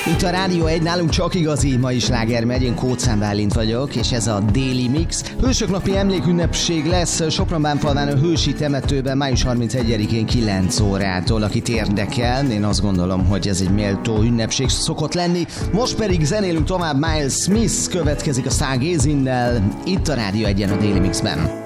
Itt a Rádió 1, nálunk csak igazi mai sláger megy, én Kóczán Bálint vagyok, és ez a Daily Mix. Hősök napi emlékünnepség lesz Sopron-Bánfalván a Hősi temetőben május 31-én 9 órától. Akit érdekel, én azt gondolom, hogy ez egy méltó ünnepség szokott lenni. Most pedig zenélünk tovább, Miles Smith következik a Stargazinnel, itt a Rádió 1-en a Daily Mixben.